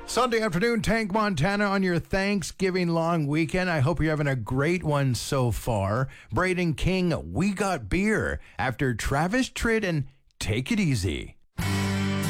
Sunday afternoon, Tank Montana on your Thanksgiving long weekend. I hope you're having a great one so far. Braden King, We Got Beer, after Travis Tritt and Take It Easy.